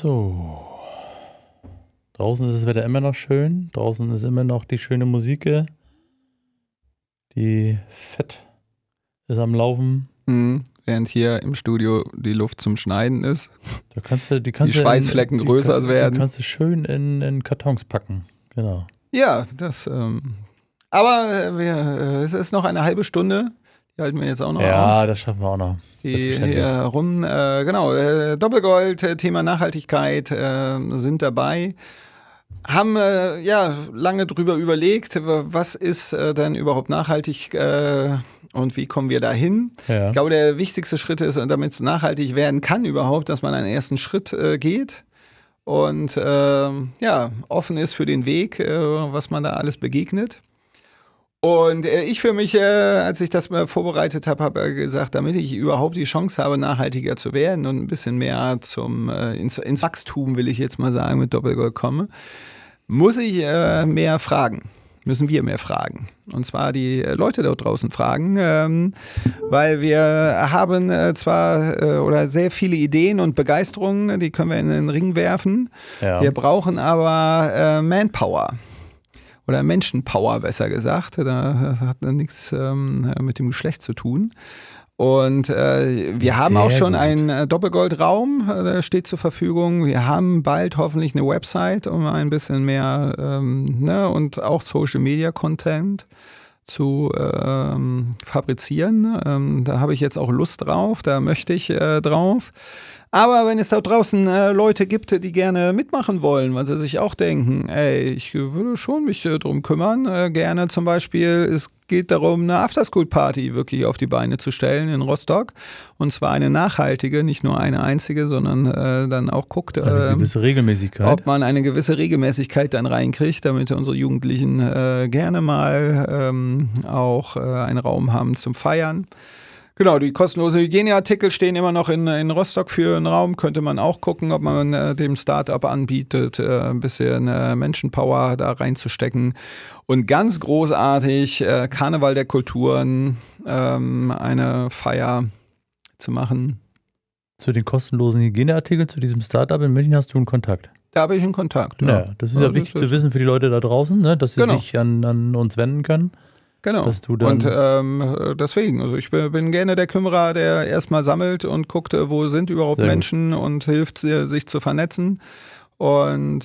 So. Draußen ist das Wetter immer noch schön. Draußen ist immer noch die schöne Musik. Die Fett ist am Laufen. Während hier im Studio die Luft zum Schneiden ist. Die Schweißflecken größer werden. Die kannst du schön in Kartons packen. Genau. Ja, aber es ist noch eine halbe Stunde. Die halten wir jetzt auch noch aus. Ja, das schaffen wir auch noch. Die hier Doppelgold, Thema Nachhaltigkeit sind dabei. Haben lange drüber überlegt, was ist denn überhaupt nachhaltig und wie kommen wir dahin? Ja. Ich glaube, der wichtigste Schritt ist, damit es nachhaltig werden kann überhaupt, dass man einen ersten Schritt geht und offen ist für den Weg, was man da alles begegnet. Und ich für mich, als ich das mal vorbereitet habe, habe gesagt, damit ich überhaupt die Chance habe, nachhaltiger zu werden und ein bisschen mehr ins Wachstum, will ich jetzt mal sagen, mit Doppelgold komme, müssen wir mehr fragen. Und zwar die Leute dort draußen fragen, weil wir haben zwar sehr viele Ideen und Begeisterungen, die können wir in den Ring werfen. Ja. Wir brauchen aber Manpower. Oder Menschenpower, besser gesagt. Das hat nichts mit dem Geschlecht zu tun. Und wir haben auch schon einen Doppelgoldraum, der steht zur Verfügung. Wir haben bald hoffentlich eine Website, um ein bisschen mehr und auch Social Media Content zu fabrizieren. Da habe ich jetzt auch Lust drauf, da möchte ich drauf. Aber wenn es da draußen Leute gibt, die gerne mitmachen wollen, weil sie sich auch denken, ich würde schon mich drum kümmern, gerne zum Beispiel, es geht darum, eine Afterschool-Party wirklich auf die Beine zu stellen in Rostock. Und zwar eine nachhaltige, nicht nur eine einzige, sondern dann auch guckt, eine gewisse Regelmäßigkeit. Ob man eine gewisse Regelmäßigkeit dann reinkriegt, damit unsere Jugendlichen gerne mal auch einen Raum haben zum Feiern. Genau, die kostenlosen Hygieneartikel stehen immer noch in Rostock für einen Raum. Könnte man auch gucken, ob man dem Startup anbietet, ein bisschen Menschenpower da reinzustecken. Und ganz großartig, Karneval der Kulturen, eine Feier zu machen. Zu den kostenlosen Hygieneartikeln, zu diesem Startup in München hast du einen Kontakt? Da habe ich einen Kontakt. Ja, das ist ja wichtig zu wissen für die Leute da draußen, ne, dass sie sich an uns wenden können. Genau. Und deswegen, also ich bin gerne der Kümmerer, der erstmal sammelt und guckt, wo sind überhaupt Menschen und hilft, sich zu vernetzen. Und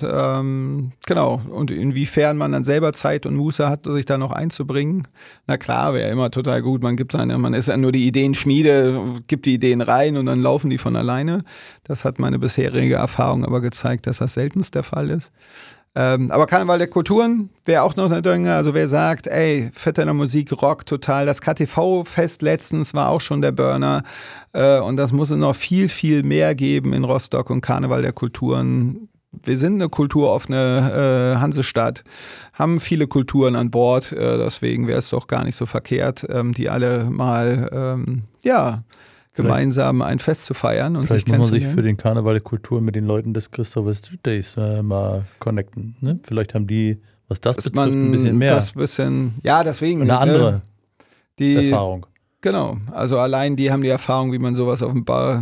und inwiefern man dann selber Zeit und Muße hat, sich da noch einzubringen. Na klar, wäre immer total gut. Man ist ja nur die Ideenschmiede, gibt die Ideen rein und dann laufen die von alleine. Das hat meine bisherige Erfahrung aber gezeigt, dass das seltenst der Fall ist. Aber Karneval der Kulturen wäre auch noch eine Dünge. Also wer sagt, Fett in der Musik, Rock total. Das KTV-Fest letztens war auch schon der Burner. Und das muss es noch viel, viel mehr geben in Rostock und Karneval der Kulturen. Wir sind eine kulturoffene Hansestadt, haben viele Kulturen an Bord. Deswegen wäre es doch gar nicht so verkehrt, die alle mal, gemeinsam ein Fest zu feiern und sich kennenzulernen. Vielleicht muss man sich für den Karneval der Kultur mit den Leuten des Christopher Street Days mal connecten. Ne? Vielleicht haben die, was das betrifft, ein bisschen mehr. Deswegen. Eine andere Erfahrung. Genau, also allein die haben die Erfahrung, wie man sowas auf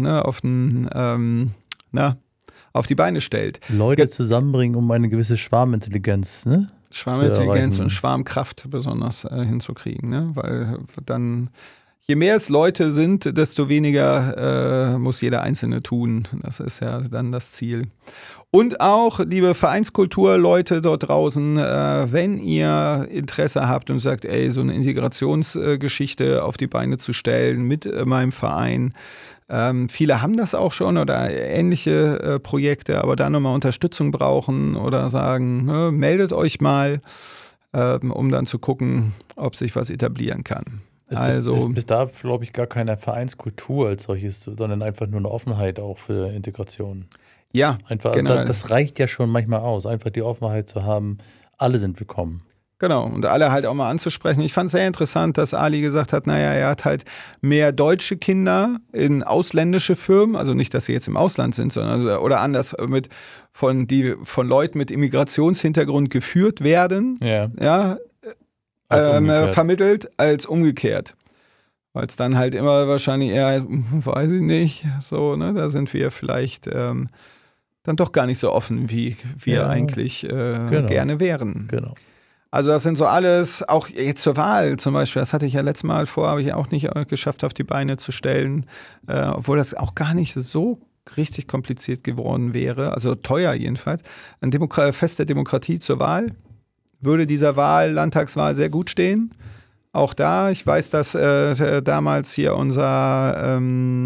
die Beine stellt. Leute zusammenbringen, um eine gewisse Schwarmintelligenz, ne? Schwarmintelligenz und Schwarmkraft besonders hinzukriegen, ne? Weil dann je mehr es Leute sind, desto weniger muss jeder Einzelne tun. Das ist ja dann das Ziel. Und auch, liebe Vereinskultur-Leute dort draußen, wenn ihr Interesse habt und sagt, so eine Integrationsgeschichte auf die Beine zu stellen mit meinem Verein. Viele haben das auch schon oder ähnliche Projekte, aber da nochmal Unterstützung brauchen oder sagen, meldet euch mal, um dann zu gucken, ob sich was etablieren kann. Es ist da, glaube ich, gar keine Vereinskultur als solches, sondern einfach nur eine Offenheit auch für Integration. Ja, einfach, das reicht ja schon manchmal aus, einfach die Offenheit zu haben, alle sind willkommen. Genau, und alle halt auch mal anzusprechen. Ich fand es sehr interessant, dass Ali gesagt hat, er hat halt mehr deutsche Kinder in ausländische Firmen, also nicht, dass sie jetzt im Ausland sind, sondern oder anders von Leuten mit Immigrationshintergrund geführt werden. Ja. Vermittelt als umgekehrt. Weil es dann halt immer wahrscheinlich eher, weiß ich nicht, so, ne, da sind wir vielleicht dann doch gar nicht so offen, wie wir eigentlich gerne wären. Genau. Also das sind so alles, auch jetzt zur Wahl zum Beispiel, das hatte ich ja letztes Mal vor, habe ich auch nicht geschafft auf die Beine zu stellen, obwohl das auch gar nicht so richtig kompliziert geworden wäre, also teuer jedenfalls. Ein Fest der Demokratie zur Wahl würde dieser Landtagswahl sehr gut stehen. Auch da, ich weiß, dass damals hier unser,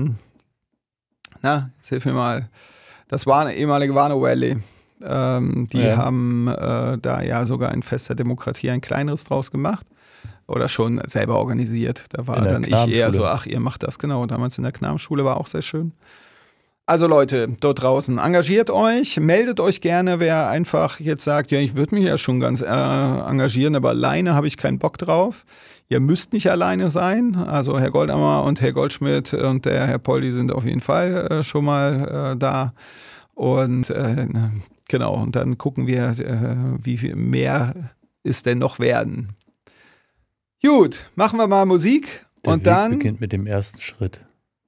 jetzt hilf mir mal, das war eine ehemalige Warnow Valley. Die haben da ja sogar ein Fest der Demokratie, ein kleineres draus gemacht oder schon selber organisiert. Da war dann ich eher so, ach, ihr macht das, genau. Damals in der Knabenschule war auch sehr schön. Also Leute, dort draußen, engagiert euch, meldet euch gerne, wer einfach jetzt sagt, ja, ich würde mich ja schon ganz engagieren, aber alleine habe ich keinen Bock drauf. Ihr müsst nicht alleine sein. Also Herr Goldammer und Herr Goldschmidt und der Herr Poldi sind auf jeden Fall schon mal da. Und genau, und dann gucken wir, wie viel mehr es denn noch werden. Gut, machen wir mal Musik. Der und Weg dann beginnt mit dem ersten Schritt.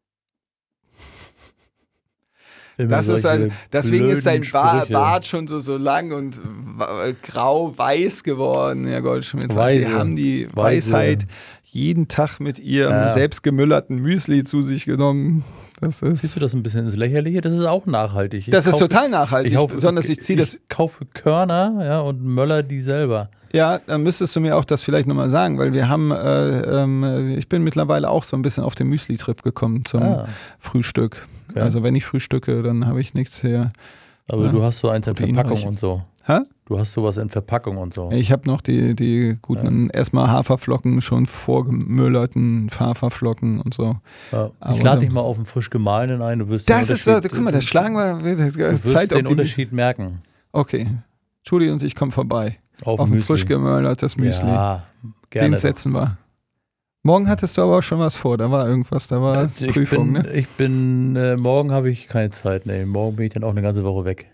Deswegen ist dein Bart schon so lang und grau-weiß geworden, Herr Goldschmidt. Sie haben die Weisheit jeden Tag mit ihrem selbstgemüllerten Müsli zu sich genommen. Siehst du das ein bisschen ins Lächerliche? Das ist auch nachhaltig. Das ist total nachhaltig. Ich kaufe Körner und möller die selber. Ja, dann müsstest du mir auch das vielleicht nochmal sagen, weil wir haben, ich bin mittlerweile auch so ein bisschen auf den Müsli-Trip gekommen zum Frühstück. Okay. Also wenn ich frühstücke, dann habe ich nichts hier. Aber du hast so eins in Verpackung und so. Hä? Du hast sowas in Verpackung und so. Ich habe noch die guten, erstmal Haferflocken, schon vorgemüllerten Haferflocken und so. Ja. Ich lade dich mal auf einen frisch gemahlenen ein. Du wirst das ist so, guck mal, das schlagen wir. Du wirst den Unterschied merken. Okay. Entschuldigung, ich komme vorbei. Auf ein frisch gemüllertes Müsli. Ja, gerne. Den setzen wir. Morgen hattest du aber auch schon was vor, da war irgendwas, da war Prüfung, ne? Morgen habe ich keine Zeit, ne. Morgen bin ich dann auch eine ganze Woche weg.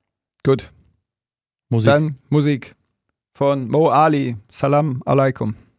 Gut. Dann Musik von Mo Ali. Salam alaikum.